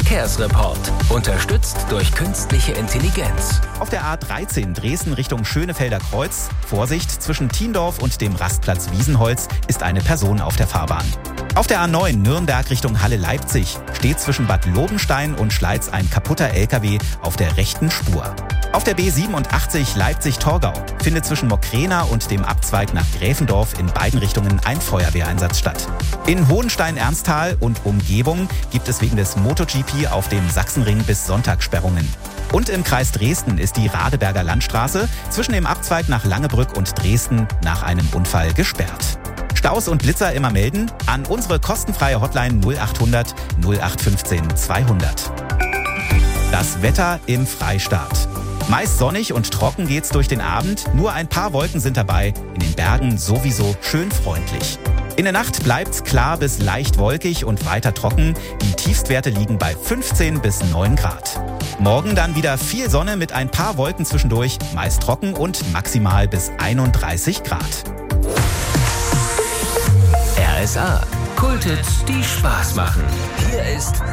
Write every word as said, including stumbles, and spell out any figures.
Verkehrsreport. Unterstützt durch künstliche Intelligenz. Auf der A dreizehn Dresden Richtung Schönefelder Kreuz. Vorsicht, zwischen Tiendorf und dem Rastplatz Wiesenholz ist eine Person auf der Fahrbahn. Auf der A neun Nürnberg Richtung Halle-Leipzig steht zwischen Bad Lobenstein und Schleiz ein kaputter L K W auf der rechten Spur. Auf der B siebenundachtzig Leipzig-Torgau findet zwischen Mokrena und dem Abzweig nach Gräfendorf in beiden Richtungen ein Feuerwehreinsatz statt. In Hohenstein-Ernsthal und Umgebung gibt es wegen des MotoGP auf dem Sachsenring bis Sonntag Sperrungen. Und im Kreis Dresden ist die Radeberger Landstraße zwischen dem Abzweig nach Langebrück und Dresden nach einem Unfall gesperrt. Staus und Blitzer immer melden an unsere kostenfreie Hotline null achthundert null acht fünfzehn zweihundert. Das Wetter im Freistaat. Meist sonnig und trocken geht's durch den Abend, nur ein paar Wolken sind dabei, in den Bergen sowieso schön freundlich. In der Nacht bleibt's klar bis leicht wolkig und weiter trocken, die Tiefstwerte liegen bei fünfzehn bis neun Grad. Morgen dann wieder viel Sonne mit ein paar Wolken zwischendurch, meist trocken und maximal bis einunddreißig Grad. R S A. Kulthits, die Spaß machen. Hier ist